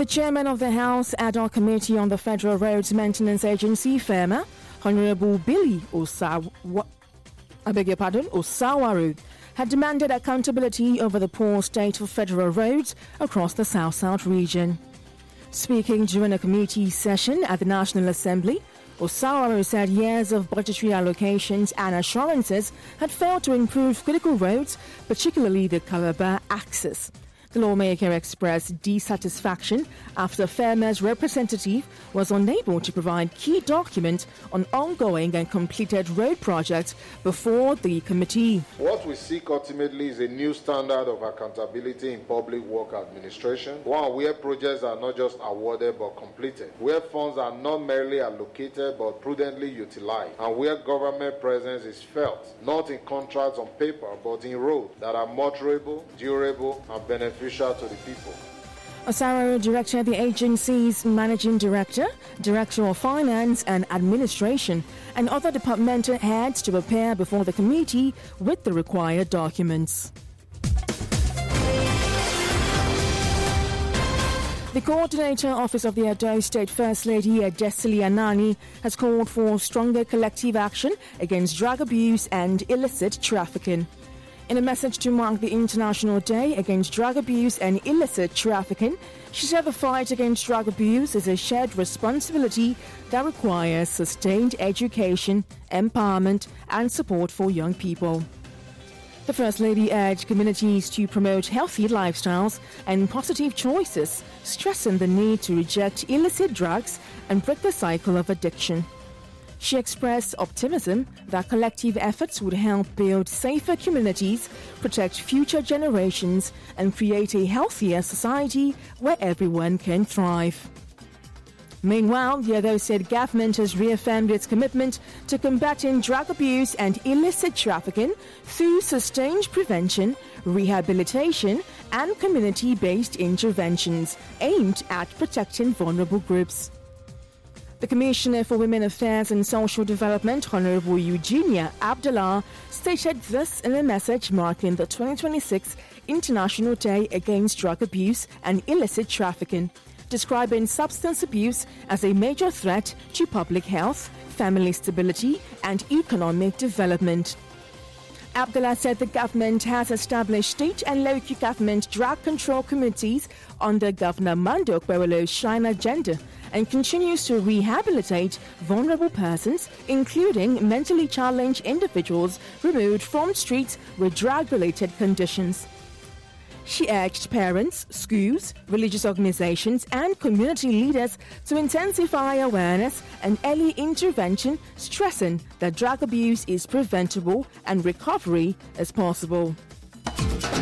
The chairman of the House Ad Hoc Committee on the Federal Roads Maintenance Agency, FEMA, Honorable Billy Osawaru, had demanded accountability over the poor state of federal roads across the South-South region. Speaking during a committee session at the National Assembly, Osawaru said years of budgetary allocations and assurances had failed to improve critical roads, particularly the Calabar axis. The lawmaker expressed dissatisfaction after FEMA's representative was unable to provide key documents on ongoing and completed road projects before the committee. What we seek ultimately is a new standard of accountability in public work administration, one where projects are not just awarded but completed, where funds are not merely allocated but prudently utilized, and where government presence is felt, not in contracts on paper but in roads that are motorable, durable, and beneficial to the people. Osawaru directed the agency's managing director, director of finance and administration, and other departmental heads to appear before the committee with the required documents. The coordinator office of the Edo State First Lady, Adesili Anani, has called for stronger collective action against drug abuse and illicit trafficking. In a message to mark the International Day Against Drug Abuse and Illicit Trafficking, she said the fight against drug abuse is a shared responsibility that requires sustained education, empowerment, and support for young people. The First Lady urged communities to promote healthy lifestyles and positive choices, stressing the need to reject illicit drugs and break the cycle of addiction. She expressed optimism that collective efforts would help build safer communities, protect future generations, and create a healthier society where everyone can thrive. Meanwhile, the Edo State government has reaffirmed its commitment to combating drug abuse and illicit trafficking through sustained prevention, rehabilitation, and community-based interventions aimed at protecting vulnerable groups. The Commissioner for Women Affairs and Social Development, Honorable Eugenia Abdullah, stated this in a message marking the 2026 International Day Against Drug Abuse and Illicit Trafficking, describing substance abuse as a major threat to public health, family stability, and economic development. Abdullah said the government has established state and local government drug control committees under Governor Mando Okpebholo's Shine Agenda and continues to rehabilitate vulnerable persons, including mentally challenged individuals removed from streets with drug-related conditions. She urged parents, schools, religious organizations, and community leaders to intensify awareness and early intervention, stressing that drug abuse is preventable and recovery is possible.